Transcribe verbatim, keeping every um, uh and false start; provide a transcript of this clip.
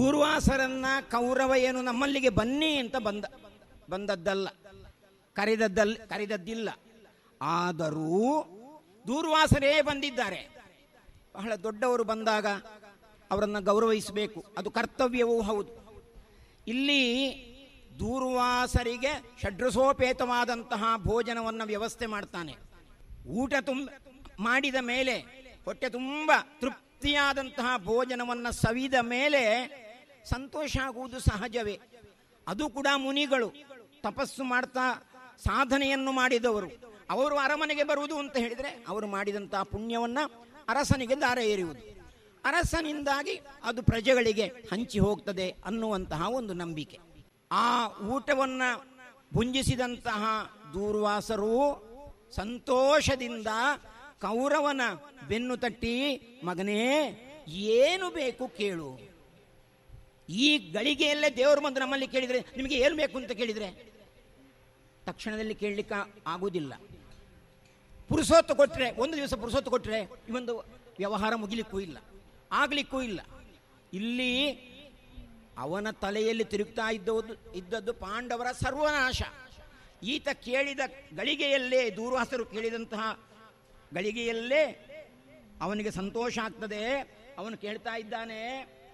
ದೂರ್ವಾಸರನ್ನ ಕೌರವ ಏನು ನಮ್ಮಲ್ಲಿಗೆ ಬನ್ನಿ ಅಂತ ಬಂದ ಬಂದದ್ದಲ್ಲ, ಕರೆದದ್ದಲ್ಲ ಕರೆದದ್ದಿಲ್ಲ. ಆದರೂ ದೂರ್ವಾಸರೇ ಬಂದಿದ್ದಾರೆ. ಬಹಳ ದೊಡ್ಡವರು ಬಂದಾಗ ಅವರನ್ನು ಗೌರವಿಸಬೇಕು, ಅದು ಕರ್ತವ್ಯವೂ ಹೌದು. ಇಲ್ಲಿ ದೂರ್ವಾಸರಿಗೆ ಷಡ್ರಸೋಪೇತವಾದಂತಹ ಭೋಜನವನ್ನು ವ್ಯವಸ್ಥೆ ಮಾಡ್ತಾನೆ. ಊಟ ತುಂಬ ಮಾಡಿದ ಮೇಲೆ, ಹೊಟ್ಟೆ ತುಂಬ ತೃಪ್ತಿಯಾದಂತಹ ಭೋಜನವನ್ನು ಸವಿದ ಮೇಲೆ ಸಂತೋಷ ಆಗುವುದು ಸಹಜವೇ. ಅದು ಕೂಡ ಮುನಿಗಳು, ತಪಸ್ಸು ಮಾಡ್ತಾ ಸಾಧನೆಯನ್ನು ಮಾಡಿದವರು. ಅವರು ಅರಮನೆಗೆ ಬರುವುದು ಅಂತ ಹೇಳಿದರೆ ಅವರು ಮಾಡಿದಂತಹ ಪುಣ್ಯವನ್ನು ಅರಸನಿಗೆ ದಾರ ಎರೆಯುವುದು, ಅರಸನಿಂದಾಗಿ ಅದು ಪ್ರಜೆಗಳಿಗೆ ಹಂಚಿ ಹೋಗ್ತದೆ ಅನ್ನುವಂತಹ ಒಂದು ನಂಬಿಕೆ. ಆ ಊಟವನ್ನು ಭುಂಜಿಸಿದಂತಹ ದೂರ್ವಾಸರು ಸಂತೋಷದಿಂದ ಕೌರವನ ಬೆನ್ನು ತಟ್ಟಿ, ಮಗನೇ ಏನು ಬೇಕು ಕೇಳು. ಈ ಗಳಿಗೆಯಲ್ಲೇ ದೇವರು ಬಂದು ನಮ್ಮಲ್ಲಿ ಕೇಳಿದರೆ ನಿಮಗೆ ಏನು ಬೇಕು ಅಂತ ಕೇಳಿದರೆ ತಕ್ಷಣದಲ್ಲಿ ಕೇಳಲಿಕ್ಕೆ ಆಗುವುದಿಲ್ಲ. ಪುರುಸೊತ್ತು ಕೊಟ್ಟರೆ, ಒಂದು ದಿವಸ ಪುರುಸೊತ್ತು ಕೊಟ್ಟರೆ ಈ ಒಂದು ವ್ಯವಹಾರ ಮುಗಿಲಿಕ್ಕೂ ಇಲ್ಲ, ಆಗಲಿಕ್ಕೂ ಇಲ್ಲ. ಇಲ್ಲಿ ಅವನ ತಲೆಯಲ್ಲಿ ತಿರುಗ್ತಾ ಇದ್ದದ್ದು ಇದ್ದದ್ದು ಪಾಂಡವರ ಸರ್ವನಾಶ. ಈತ ಕೇಳಿದ ಗಳಿಗೆಯಲ್ಲೇ, ದೂರ್ವಾಸರು ಕೇಳಿದಂತಹ ಗಳಿಗೆಯಲ್ಲೇ ಅವನಿಗೆ ಸಂತೋಷ ಆಗ್ತದೆ. ಅವನು ಕೇಳ್ತಾ ಇದ್ದಾನೆ,